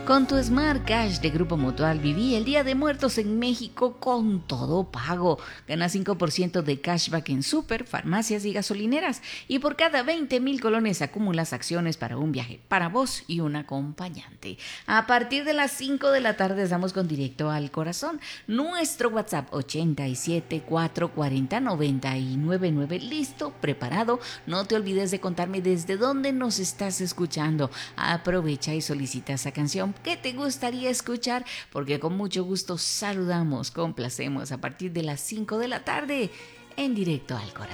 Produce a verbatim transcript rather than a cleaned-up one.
Con tu Smart Cash de Grupo Mutual viví el Día de Muertos en México con todo pago. Gana cinco por ciento de cashback en súper, farmacias y gasolineras. Y por cada veinte mil colones acumulas acciones para un viaje para vos y un acompañante. A partir de las cinco de la tarde estamos con Directo al Corazón. Nuestro WhatsApp ochenta y siete, cuatrocientos cuarenta, noventa y nueve nueve. Listo, preparado. No te olvides de contarme desde dónde nos estás escuchando. Aprovecha y solicita esa canción que te gustaría escuchar, porque con mucho gusto saludamos, complacemos a partir de las cinco de la tarde en Directo al Corazón.